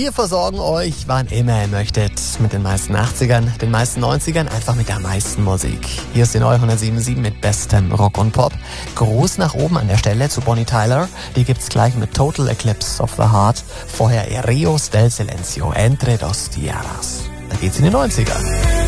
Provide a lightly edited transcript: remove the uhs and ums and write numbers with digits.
Wir versorgen euch, wann immer ihr möchtet, mit den meisten 80ern, den meisten 90ern, einfach mit der meisten Musik. Hier ist die neue 107.7 mit bestem Rock und Pop. Gruß nach oben an der Stelle zu Bonnie Tyler. Die gibt's gleich mit Total Eclipse of the Heart. Vorher Rios del Silencio, Entre dos Tierras. Dann geht's in die 90er.